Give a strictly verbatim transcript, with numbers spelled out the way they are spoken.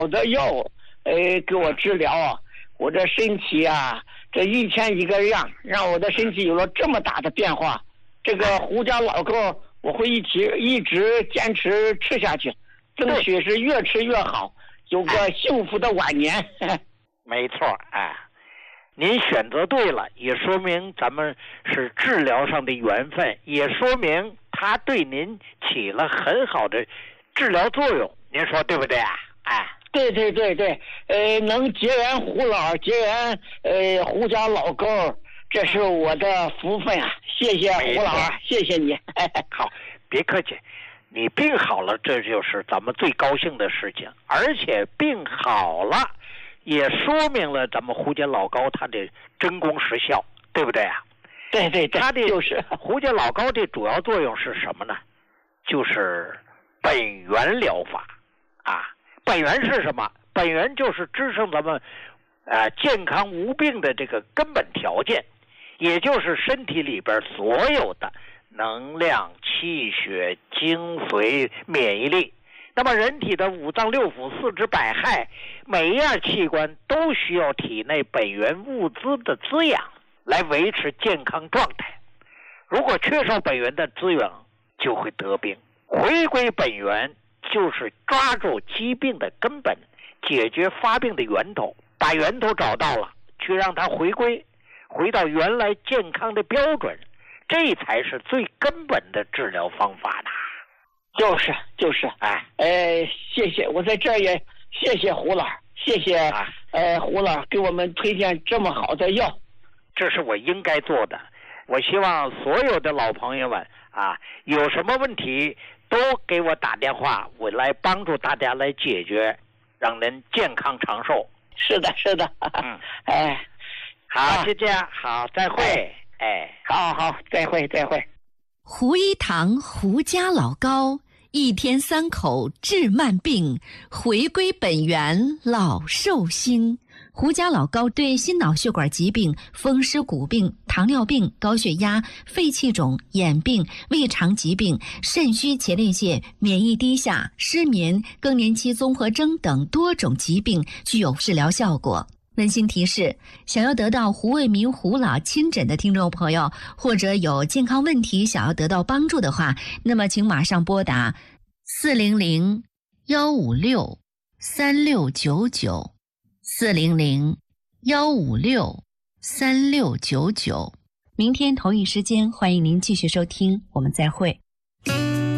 的药，呃，给我治疗啊，我这身体啊，这一天一个样，让我的身体有了这么大的变化。这个胡家老膏，我会一直一直坚持吃下去，争取是越吃越好，有个幸福的晚年。 没错，哎，您选择对了，也说明咱们是治疗上的缘分，也说明它对您起了很好的治疗作用，您说对不对啊？哎， 对对对对，呃，能结缘胡老，结缘呃胡家老高，这是我的福分啊！谢谢胡老，谢谢你。 好，别客气，你病好了，这就是咱们最高兴的事情，而且病好了，也说明了咱们胡家老膏它的真功实效，对不对啊？ 对对对， 它的就是胡家老膏的主要作用是什么呢？就是本源疗法啊。本源是什么？本源就是支撑咱们呃健康无病的这个根本条件，也就是身体里边所有的能量、气血、精髓、免疫力。那么人体的五脏六腑、四肢百骸，每一样器官都需要体内本源物资的滋养来维持健康状态。如果缺少本源的滋养，就会得病。回归本源就是抓住疾病的根本，解决发病的源头，把源头找到了，去让它回归，回到原来健康的标准，这才是最根本的治疗方法呢。 就是就是， 哎， 呃，谢谢，我在这儿也谢谢胡老，谢谢，啊、呃，胡老给我们推荐这么好的药， 这是我应该做的。我希望所有的老朋友们啊，有什么问题都给我打电话，我来帮助大家来解决，让人健康长寿。 是的，是的， 嗯， 哎， 好，就这样，好，再会，哎， 哎好好，再会，再会。 胡一堂胡家老膏，一天三口治慢病，回归本源老寿星。胡家老膏对心脑血管疾病、风湿骨病、糖尿病、高血压、肺气肿、眼病、胃肠疾病、肾虚前列腺、免疫低下、失眠、更年期综合征等多种疾病具有治疗效果。温馨提示：想要得到胡卫民胡老亲诊的听众朋友，或者有健康问题想要得到帮助的话，那么请马上拨打四零零幺五六三六九九四零零幺五六三六九九。明天同一时间，欢迎您继续收听，我们再会。